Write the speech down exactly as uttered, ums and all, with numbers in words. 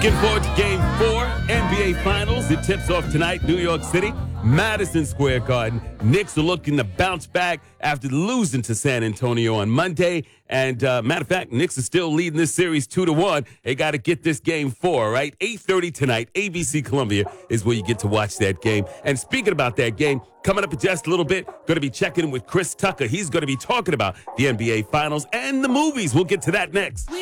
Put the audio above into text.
Looking forward to Game four, N B A Finals. It tips off tonight, New York City, Madison Square Garden. Knicks are looking to bounce back after losing to San Antonio on Monday. And uh, matter of fact, Knicks are still leading this series two to one. They got to get this Game four, right? eight thirty tonight, A B C Columbia is where you get to watch that game. And speaking about that game, coming up in just a little bit, going to be checking in with Chris Tucker. He's going to be talking about the N B A Finals and the movies. We'll get to that next.